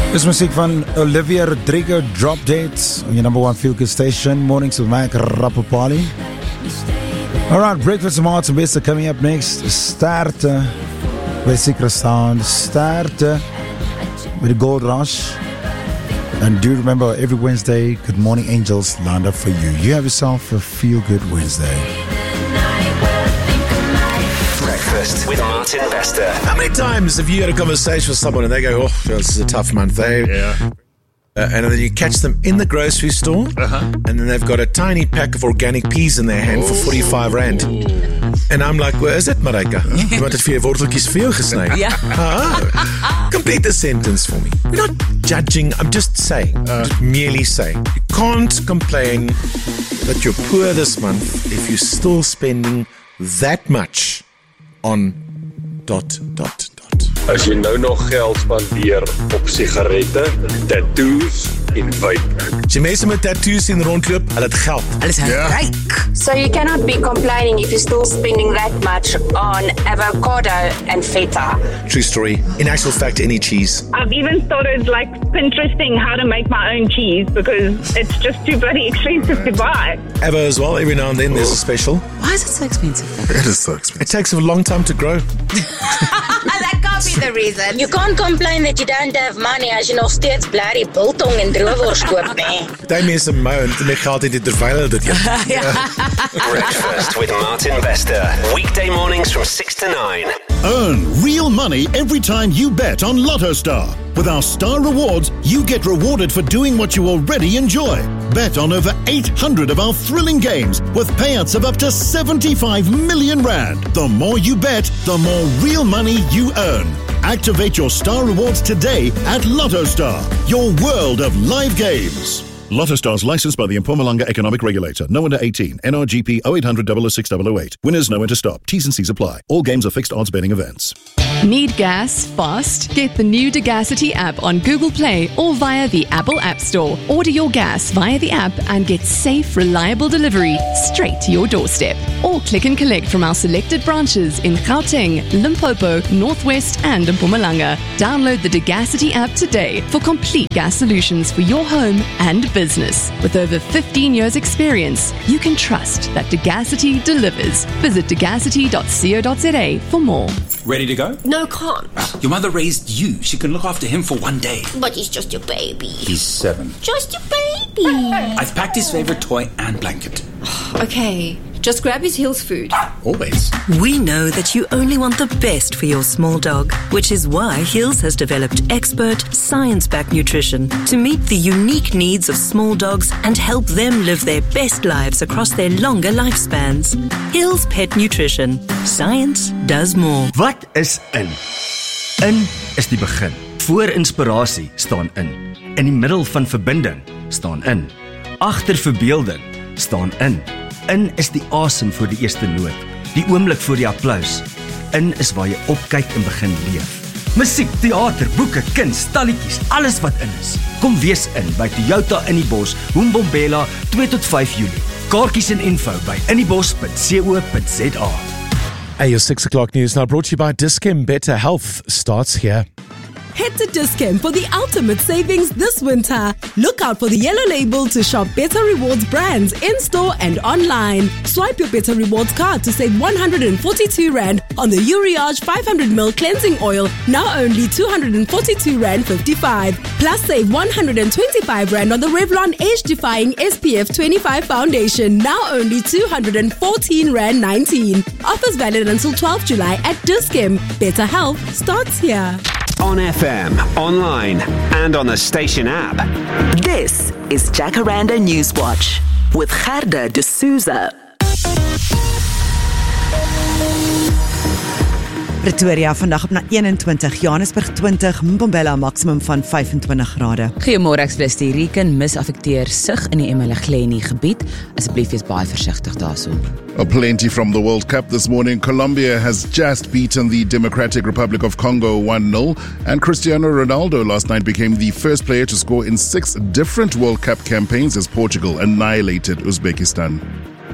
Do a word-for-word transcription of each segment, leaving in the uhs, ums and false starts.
Dis musiek van Olivia Rodrigo, Drop Dates, on your number one feel good station. Mornings with Mike Rapapali. Alright, breakfast and Martin Bester coming up next. Start uh, by Secret Sound. Start uh, with the Gold Rush. And do remember, every Wednesday, Good Morning Angels lined up for you. You have yourself a feel good Wednesday. Breakfast with Martin Bester. How many times have you had a conversation with someone and they go, oh, this is a tough month, eh? Yeah. Uh, and then you catch them in the grocery store, Uh-huh. and then they've got a tiny pack of organic peas in their hand for forty-five rand. And I'm like, where is it, Marika? Iemand het vier worteltjies vir jou gesny. Yeah. Ah, complete the sentence for me. We're not judging, I'm just saying, uh, just merely saying. You can't complain that you're poor this month if you're still spending that much on dot, dot, dot. As jy nou nog geld spandeer op sigarette, tattoos en vape. As jy mense met tattoos sien rondloop, hulle het geld. Hulle is ryk. So you cannot be complaining if you're still spending that much on avocado and feta. True story. In actual fact, any cheese. I've even started like Pinteresting how to make my own cheese because it's just too bloody expensive to buy. Avo as well, every now and then there's a special. Why is it so expensive? It is so expensive. It takes a long time to grow. That can't be the reason. You can't complain that you don't have money as jy nog steeds blerrie biltong en droewors koop, nee. Party mense moan met geld het terwyl hulle dit eet. Breakfast with Martin Bester. Weekday mornings from six to nine. Earn real money every time you bet on Lotto Star. With our Star Rewards, you get rewarded for doing what you already enjoy. Bet on over eight hundred of our thrilling games with payouts of up to seventy-five million rand. The more you bet, the more real money you earn. Activate your Star Rewards today at Lotto Star, your world of live games. Lotto Stars licensed by the Mpumalanga Economic Regulator. No under eighteen. N R G P oh eight hundred, double oh six, double oh eight. Winners know when to stop. T's and C's apply. All games are fixed odds betting events. Need gas fast? Get the new Degacity app on Google Play or via the Apple App Store. Order your gas via the app and get safe, reliable delivery straight to your doorstep. Or click and collect from our selected branches in Gauteng, Limpopo, Northwest and Mpumalanga. Download the Degacity app today for complete gas solutions for your home and business. With over fifteen years experience, you can trust that Degacity delivers. Visit degacity dot co dot za for more. Ready to go? No, can't. Your mother raised you. She can look after him for one day. But he's just your baby. He's seven. Just your baby. I've packed his favorite toy and blanket. Okay, just grab his Hills food. Always. We know that you only want the best for your small dog, which is why Hills has developed expert, science-backed nutrition to meet the unique needs of small dogs and help them live their best lives across their longer lifespans. Hills Pet Nutrition. Science does more. Wat is in? In is die begin. Voor inspirasie staan in. In die middel van verbinding staan in. Agter verbeelding staan in. In is die asem voor die eerste noot, die oomblik voor die applous. In is waar jy opkyk en begin leef. Musiek, theater, boeke, kuns, stalletjies, alles wat in is. Kom wees in by Toyota in die Bos, Hoembombela, twee tot vyf Julie. Kaartjies en info by inniebos dot co dot za. Hey, your six o'clock news now brought to you by Dis-Chem. Better health starts here. Head to Dis-Chem for the ultimate savings this winter. Look out for the yellow label to shop Better Rewards brands in-store and online. Swipe your Better Rewards card to save one hundred forty-two rand on the Uriage five hundred milliliter cleansing oil, now only two hundred forty-two rand fifty-five. Plus save one hundred twenty-five rand on the Revlon age-defying S P F twenty-five foundation, now only two hundred fourteen rand nineteen. Offers valid until twelfth July at Dis-Chem. Better health starts here. On F M, online, and on the station app. This is Jacaranda Newswatch with Gerda de Souza. Pretoria vandag op na eenentwintig, Johannesburg twintig, Mbombela maksimum van vyfentwintig grade. Goeiemôre, ek is die Rieken misaffekteer sig in die eMalahleni gebied. Asseblief wees baie versigtig daarso. A plenty from the World Cup this morning. Colombia has just beaten the Democratic Republic of Congo one nil, and Cristiano Ronaldo last night became the first player to score in six different World Cup campaigns as Portugal annihilated Uzbekistan.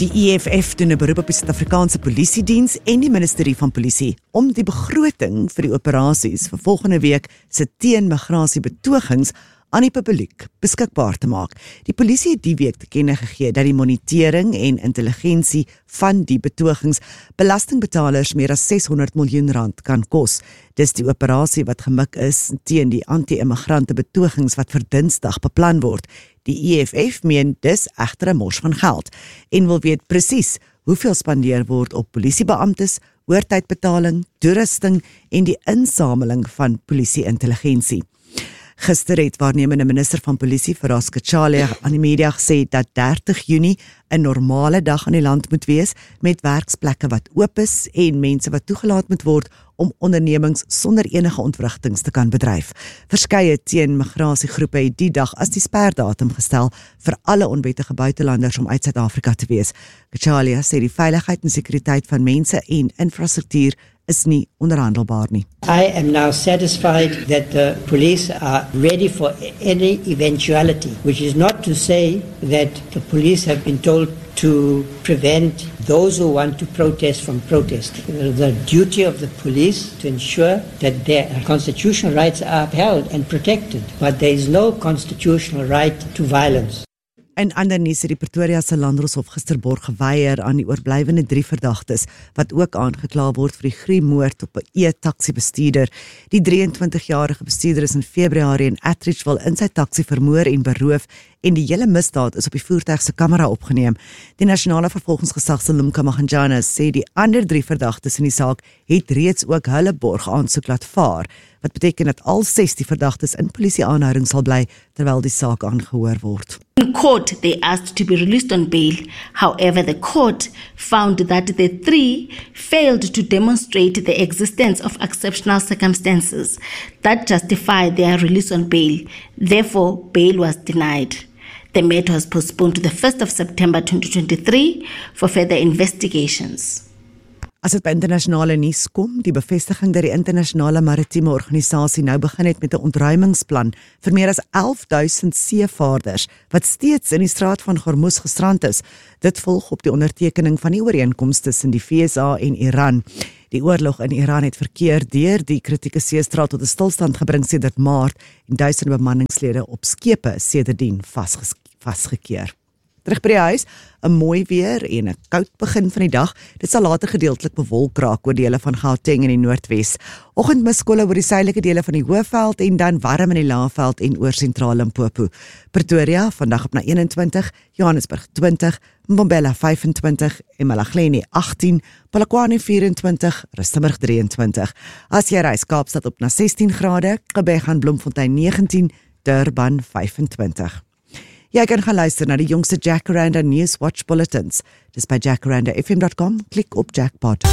Die E F F doen 'n beroep op die Suid-Afrikaanse Polisiediens en die Ministerie van Polisie om die begroting vir die operasies vir volgende week se teen-migrasie-betogings aan die publiek beskikbaar te maak. Die polisie het die week te kenne gegee dat die monitering en intelligensie van die betogings belastingbetalers meer as ses honderd miljoen rand kan kos. Dis die operasie wat gemik is teen die anti-immigrante betogings wat vir Dinsdag beplan word. Die E F F meen dis egter 'n mors van geld en wil weet presies hoeveel spandeer word op polisiebeamptes, oortydbetaling, toerusting en die insameling van polisie-intelligensie. Gister het waarnemende minister van polisie Firas Kachalia aan die media gesê dat dertig Junie 'n normale dag in die land moet wees met werksplekke wat oop is en mense wat toegelaat moet word om ondernemings sonder enige ontwrigtings te kan bedryf. Verskeie teen-migrasiegroepe het die dag as die sperdatum gestel vir alle onwettige buitelanders om uit Suid-Afrika te wees. Kachalia sê die veiligheid en sekuriteit van mense en infrastruktuur is nie onderhandelbaar nie. I am now satisfied that the police are ready for any eventuality, which is not to say that the police have been told to prevent those who want to protest from protesting. The duty of the police to ensure that their constitutional rights are upheld and protected, but there is no constitutional right to violence. In ander nuus het die Pretoria se Landdroshof gisterborg geweier aan die oorblywende drie verdagtes wat ook aangekla word vir die gruwelmoord op 'n e-taxi bestuurder. Die drieëntwintigjarige bestuurder is in Februarie in Atteridgeville in sy taxi vermoor en beroof en die hele misdaad is op die voertuig se kamera opgeneem. Die nasionale vervolgingsgesag se Lumka Maganjana sê die ander drie verdagtes in die saak het reeds ook hulle borg aansoek laat vaar, wat beteken dat al sestig verdagtes in polisie-aanhouding sal bly terwyl die saak aangehoor word. In court, they asked to be released on bail. However, the court found that the three failed to demonstrate the existence of exceptional circumstances that justify their release on bail. Therefore, bail was denied. The matter was postponed to the first of September twenty twenty-three for further investigations. As dit by internasionale nuus kom, die bevestiging dat die internasionale maritieme organisasie nou begin het met 'n ontruimingsplan vir meer as elf duisend seevaarders wat steeds in die straat van Hormuz gestrand is. Dit volg op die ondertekening van die ooreenkoms tussen die V S A en Iran. Die oorlog in Iran het verkeer deur die kritieke seestraat tot 'n stilstand gebring sedert Maart en duisende bemanningslede op skepe sedertdien vasges- vasgekeer. Terug by die huis, 'n mooi weer en 'n koud begin van die dag. Dit sal later gedeeltelik bewolk raak oor dele van Gauteng in die Noordwes. Oggendmiskolle oor die suidelike dele van die Hoëveld en dan warm in die Laagveld en oor sentraal Limpopo. Pretoria vandag op na eenentwintig, Johannesburg twintig, Mbombela vyfentwintig, eMalahleni agtien, Polokwane vyerentwintig, Rustenburg drieëntwintig. As jy reis Kaapstad op na sestien grade, Gqeberha en Bloemfontein negentien, Durban vyfentwintig. Jy kan gaan luister na die jongste Jacaranda News Watch Bulletins. Dis by jacaranda f m dot com. Klik op Jackpot.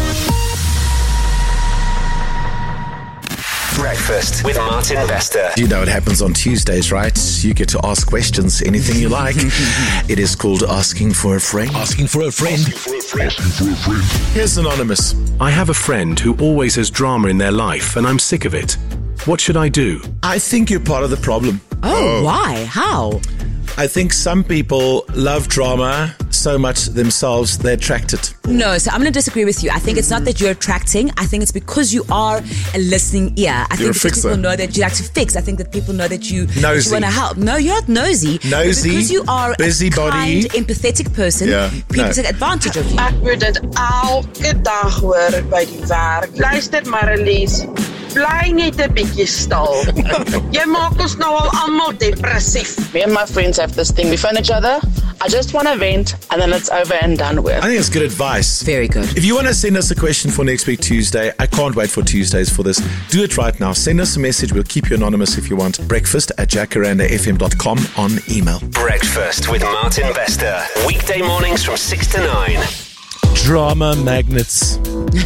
Breakfast with Martin Bester. You know what happens on Tuesdays, right? You get to ask questions, anything you like. It is called Asking for a Friend. Asking for a friend. Asking for a friend. Asking for a friend. Here's Anonymous. I have a friend who always has drama in their life and I'm sick of it. What should I do? I think you're part of the problem. Oh, why? How? I think some people love drama so much themselves, they attract it. No, so I'm going to disagree with you. I think it's not that you're attracting. I think it's because you are a listening ear. I You're think a because fixer. people know that you like to fix. I think that people know that you, Nosy. you want to help. No, you're not nosy. Nosy, Because you are busybody. a kind, empathetic person. Yeah, People no. take advantage of you. Ek moet dit elke dag hoor by die werk. Luister Marlies, bly net 'n bietjie stil. Jy maak ons nou al almal depressief. Me and my friends have this thing. We phone each other. I just want to vent, and then it's over and done with. I think it's good advice. Very good. If you want to send us a question for next week Tuesday, I can't wait for Tuesdays for this. Do it right now. Send us a message. We'll keep you anonymous if you want. Breakfast at jacaranda f m dot com on email. Breakfast with Martin Bester. Weekday mornings from six to nine. Drama magnets.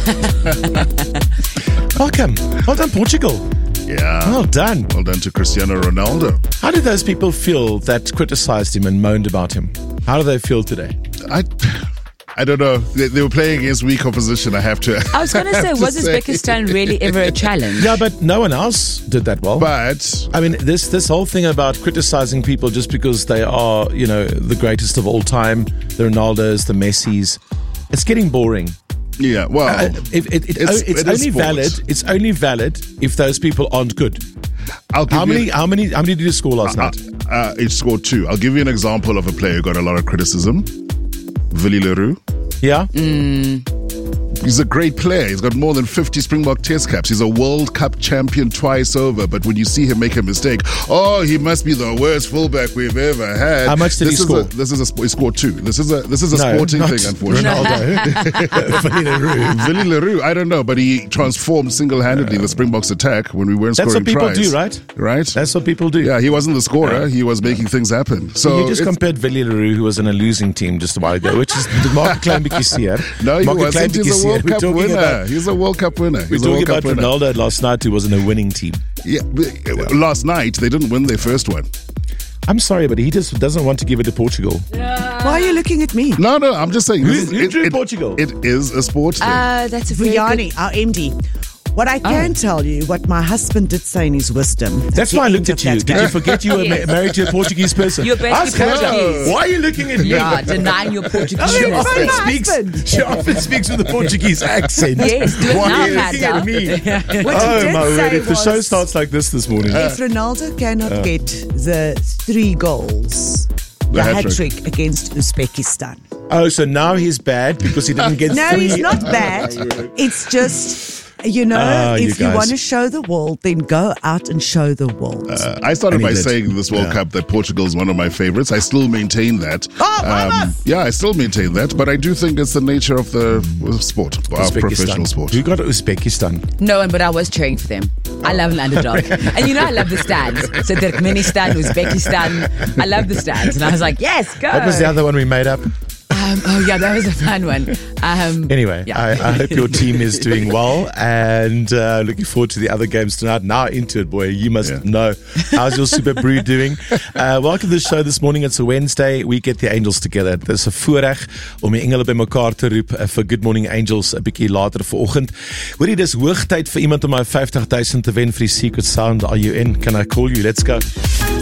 Welcome. Well done, Portugal. Yeah. Well done. Well done to Cristiano Ronaldo. How did those people feel that criticized him and moaned about him? How do they feel today? I, I don't know. They, they were playing against weak opposition, I have to I was going to say, was say. Uzbekistan really ever a challenge? Yeah, but no one else did that well. But I mean, this this whole thing about criticizing people just because they are, you know, the greatest of all time, the Ronaldos, the Messis, it's getting boring. Yeah, well, uh, it, it, it, it's, it's it only sport. valid. It's only valid if those people aren't good. I'll give how you many? How many? How many did you score last uh, night? Uh, he scored two. I'll give you an example of a player who got a lot of criticism. Willie Leroux. Yeah. Mm. He's a great player. He's got more than fifty Springbok Test caps. He's a World Cup champion twice over. But when you see him make a mistake, oh, he must be the worst fullback we've ever had. How much did this he is score? A, this is a he scored two. This is a this is a no, sporting not thing, unfortunately. Ronaldo. Willie Leroux. Willie Leroux. I don't know, but he transformed single-handedly the Springboks attack when we weren't That's scoring what people tries. do, right? Right. That's what people do. Yeah, he wasn't the scorer. He was making things happen. So you just it's- compared Willie Leroux, who was in a losing team just a while ago, which is the market claim bietjie seer. No, he Market wasn't. claim He's a bietjie World seer. We're Cup talking winner. about- He's a World Cup winner. We're He's a talking World about Cup winner. Ronaldo last night, who was in a winning team. Yeah, but last night they didn't win their first one. I'm sorry, but he just doesn't want to give it to Portugal. Why are you looking at me? No, no, I'm just saying. Who- this is- who it, drew it- Portugal? It is a sport thing. Uh, that's a very Vuyani, our M D. What I can tell you, what my husband did say in his wisdom. That's why I looked at you. Did you forget you were Yes. ma- married to a Portuguese person? You're basically Ask her. Portuguese. Why are you looking at me? Yeah, denying your Portuguese. She Oh, often my speaks. husband. She often speaks with a Portuguese accent. Yes, do it Why now, are you looking Kata. at me? What he Oh did my say word! If the show was- starts like this this morning, If Ronaldo cannot Uh. get the three goals, the, The hat hat-trick. trick against Uzbekistan. oh, so now he's bad because he didn't get No, three. he's not bad. It's just, you know, Ah, you if you, guys. want to show the world, then go out and show the world. Uh, I started And he by did. saying this World Yeah. Cup that Portugal is one of my favorites. I still maintain that. Um, Oh, vamos! yeah, I still maintain that, but I do think it's the nature of the sport, our Uzbekistan. professional sport. Who got Uzbekistan? No one, but I was cheering for them. I love an underdog. And you know I love the stands. So Turkmenistan, Uzbekistan. I love the stands. And I was like, yes, go. What was the other one we made up? Um, oh, yeah, that was a fun one. Um, Anyway, yeah. I, I hope your team is doing well and uh, looking forward to the other games tonight. Now into it, boy. You must Yeah. know. How's your Super Brew doing? Uh, welcome to the show this morning. It's a Wednesday. We get the Angels together. Dit is 'n voorreg om die engele bymekaar te roep uh, vir Good Morning Angels 'n bietjie later vanoggend. Hoorie, dis hoogtyd vir iemand om my fifty thousand te wen vir die Secret Sound. Are you in? Can I call you? Let's go.